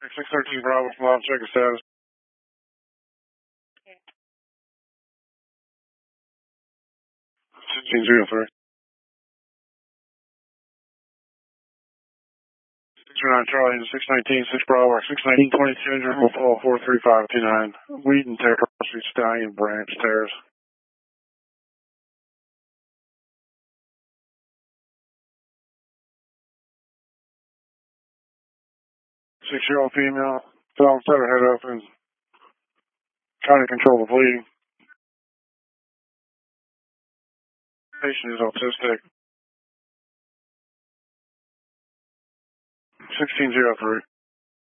613 Bravo, come on, check your status. 1603. 629 Charlie, 619, 6 Bravo, 619, 22, engine will fall 43529. Wheaton, Terrace Street, Stallion, Branch, Terrace. 6-year-old female, fell and set her head open, trying to control the bleeding. Patient is autistic. 1603.